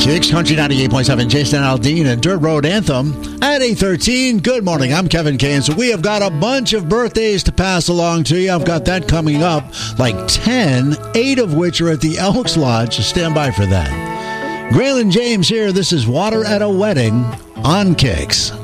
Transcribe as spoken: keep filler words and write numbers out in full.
Kicks Country ninety-eight point seven, Jason Aldean and Dirt Road Anthem at eight thirteen. Good morning, I'm Kevin Kane. So we have got a bunch of birthdays to pass along to you. I've got that coming up, like ten, eight of which are at the Elks Lodge. So stand by for that. Graylin James here. This is Water at a Wedding on Kicks.